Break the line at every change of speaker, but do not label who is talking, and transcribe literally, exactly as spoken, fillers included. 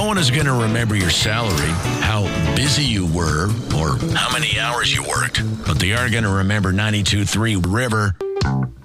one is going to remember your salary, how busy you were, or how many hours you worked. But they are going to remember ninety-two point three River.